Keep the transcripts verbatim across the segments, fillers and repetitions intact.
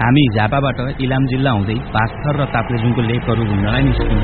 हामी झापाबाट इलाम जिल्ला हुँदै पाँचथर र ताप्लेजुङको लेकहरू घुम्नलाई निस्क्यौं।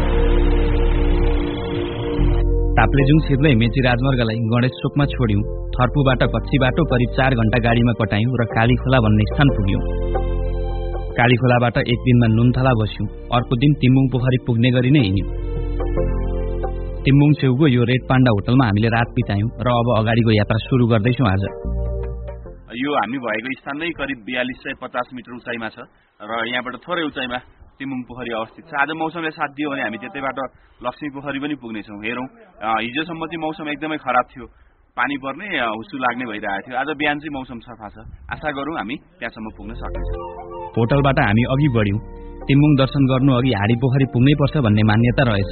ताप्लेजुङ छिर्दै मेची राजमार्गलाई गणेश चोकमा छोड्यौं। थर्पुबाट कच्ची बाटो करिब चार घण्टा गाडीमा कटायौं र कालीखोला भन्ने स्थान पुग्यौं। कालीखोलाबाट एक दिनमा नुनथला बस्यौं। अर्को दिन तिम्बुङ पोखरी पुग्ने गरी नै हिँड्यौं। तिम्बुङ छेउको यो रेड पाण्डा होटलमा हामीले रात बितायौं र अब अगाडिको यात्रा सुरु गर्दैछौं। आज यो हामी भएको स्थान नै करिब बयालीस सय पचास मिटर उचाइमा छ र यहाँबाट थोरै उचाइमा तिम्बुङ पोखरी अवस्थित छ। आज मौसमले साथ दियो भने हामी त्यतैबाट लक्ष्मी पोखरी पनि पुग्नेछौँ। हेरौँ, हिजोसम्म चाहिँ मौसम एकदमै खराब थियो, पानी पर्ने हुस्सु लाग्ने भइरहेको थियो। आज बिहान चाहिँ मौसम सफा छ। आशा गरौँ हामी त्यहाँसम्म पुग्न सक्नेछौँ। होटलबाट हामी अघि बढ्यौं। तिम्बुङ दर्शन गर्नु अघि हाडी पोखरी पुग्नै पर्छ भन्ने मान्यता रहेछ।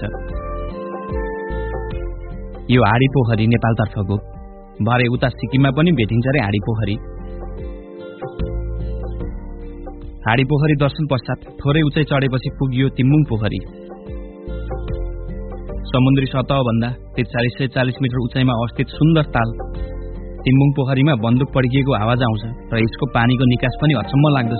यो हाडी पोखरी नेपालतर्फको, भरे उता सिक्किममा पनि भेटिन्छ रे हाडी पोखरी। हाडी पोखरी दर्शन पश्चात थोरै उचाइ चढेपछि पुगियो तिम्बुङ पोखरी। समुद्री सतह भन्दा त्रिचालिस सय चालिस मिटर उचाइमा अवस्थित सुन्दर ताल तिम्बुङ पोखरीमा बन्दुक पड्किएको आवाज आउँछ र यसको पानीको निकास पनि अचम्म लाग्दछ।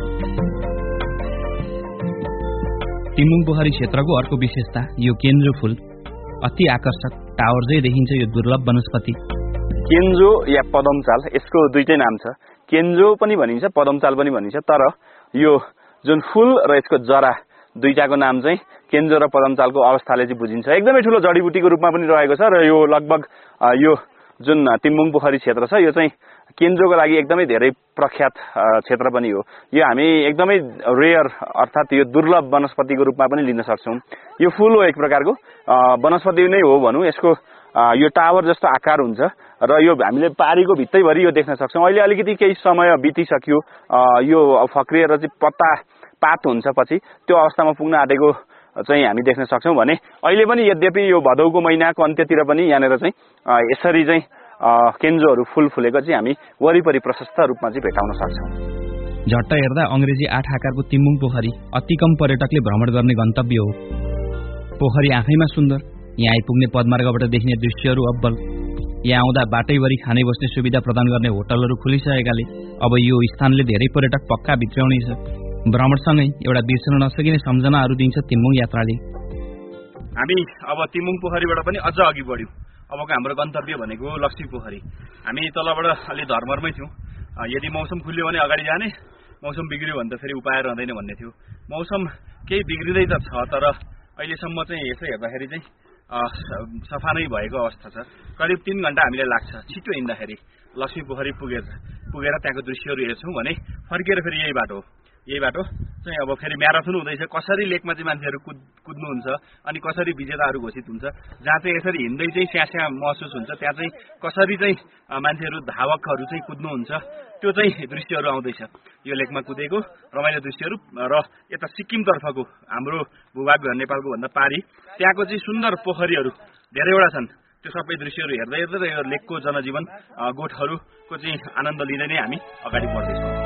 तिम्बुङ पोखरी क्षेत्रको अर्को विशेषता यो केन्जो फूल, अति आकर्षक टावर जै देखिन्छ यो दुर्लभ वनस्पति। केन्जो या पदमचाल, यसको दुईटै नाम छ। केन्जो पनि भनिन्छ, पदमचाल पनि भनिन्छ। तर यो जुन फूल र यसको जरा दुईटाको नाम चाहिँ केन्जो र पदमचालको अवस्थाले चाहिँ बुझिन्छ। एकदमै ठुलो जडीबुटीको रूपमा पनि रहेको छ र यो लगभग यो जुन तिम्बुङ पोखरी क्षेत्र छ यो चाहिँ केन्जोको लागि एकदमै धेरै प्रख्यात क्षेत्र पनि हो। यो हामी एकदमै रेयर अर्थात् यो दुर्लभ वनस्पतिको रूपमा पनि लिन सक्छौँ। यो फूल हो एक प्रकारको वनस्पति नै हो भनौँ। यसको यो टावर जस्तो आकार हुन्छ र यो हामीले पारीको भित्तैभरि यो देख्न सक्छौँ। अहिले अलिकति केही समय बितिसक्यो, यो फक्रिएर चाहिँ पत्ता पात हुन्छ, पछि त्यो अवस्थामा पुग्न आँटेको चाहिँ हामी देख्न सक्छौँ भने अहिले पनि यद्यपि यो भदौको महिनाको अन्त्यतिर पनि यहाँनिर चाहिँ यसरी चाहिँ केन्जोहरू फूल फुलेको चाहिँ हामी वरिपरि प्रशस्त रूपमा चाहिँ भेटाउन सक्छौँ। झट्ट हेर्दा अंग्रेजी आठ आकारको तिम्बुङ पोखरी अति कम पर्यटकले भ्रमण गर्ने गन्तव्य हो। पोखरी आफैमा सुन्दर, यहाँ आइपुग्ने पदमार्गबाट देखिने दृश्यहरू अब्बल। यहाँ आउँदा बाटैभरि खाने बस्ने सुविधा प्रदान गर्ने होटलहरू खुलिसकेकाले अब यो स्थानले धेरै पर्यटक पक्का भित्राउनेछ। भ्रमणसँगै एउटा बिर्सन नसकिने सम्झनाहरू दिन्छ तिम्बुङ यात्राले। हामी अब तिम्बुङ पोखरीबाट पनि अझ अघि बढ्यौँ। अबको हाम्रो गन्तव्य भनेको लक्ष्मी पोखरी। हामी तलबाट अलि धर्मरमै थियौँ। यदि मौसम खुल्यो भने अगाडि जाने, मौसम बिग्रियो भने त फेरि उपाय रहँदैन भन्ने थियो। मौसम केही बिग्रिँदै त छ, तर अहिलेसम्म चाहिँ यसो हेर्दाखेरि चाहिँ सफा नै भएको अवस्था छ। करिब तीन घण्टा हामीले लाग्छ छिटो हिँड्दाखेरि लक्ष्मी पोखरी पुगेर पुगेर त्यहाँको दृश्यहरू हेर्छौँ भने फर्केर फेरि यही बाटो हो। यही बाटो चाहिँ अब फेरि म्याराथन हुँदैछ। कसरी लेकमा चाहिँ मान्छेहरू कुद कुद्नुहुन्छ अनि कसरी विजेताहरू घोषित हुन्छ, जहाँ चाहिँ यसरी हिँड्दै चाहिँ स्याँ स्याँ महसुस हुन्छ, त्यहाँ चाहिँ कसरी चाहिँ मान्छेहरू धावकहरू चाहिँ कुद्नुहुन्छ, त्यो चाहिँ दृश्यहरू आउँदैछ। यो लेकमा कुदेको रमाइलो दृश्यहरू र यता सिक्किमतर्फको हाम्रो भूभाग नेपालको भन्दा पारी त्यहाँको चाहिँ सुन्दर पोखरीहरू धेरैवटा छन्। त्यो सबै दृश्यहरू हेर्दै हेर्दै यो लेकको जनजीवन गोठहरूको चाहिँ आनन्द लिँदै नै हामी अगाडि बढ्दैछौँ।